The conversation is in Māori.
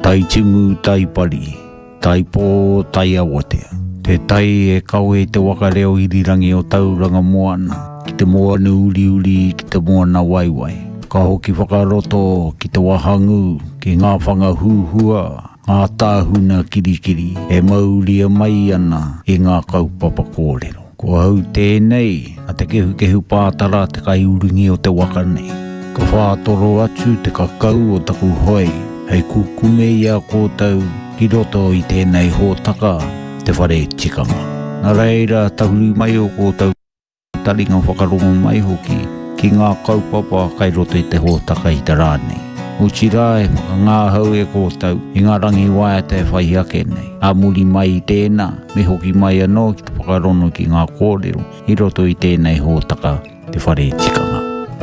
Tai timu tai pari, tai pō tai awatea. Te tai e kau e te wakareo irirangi o tauranga moana, ki te moana uri uri, ki te moana waiwai. Ka hoki whakaroto ki te wahangu, ki ngā whanga huhua, ngā tāhuna kirikiri, e mauria mai ana i ngā kaupapa kōrero. Ko hau tēnei, a te kehu pātara te kai uringi o te waka nei. Ka whātoro atu te kakau o taku hoi, hei kukume ia kōtau ki roto i tēnei hōtaka te whare tikanga. Nā reira tahuri mai o kōtau taringa whakarongo mai hoki ki ngā kaupapa kai roto i te hōtaka i te rānei. Uchi rai ngā hau e kōtau i ngā rangi waia te whai ake nei. A muri mai i tēnā, me hoki mai anō ki te whakarono ki ngā kōrero i roto i tēnei hōtaka te whare tikanga.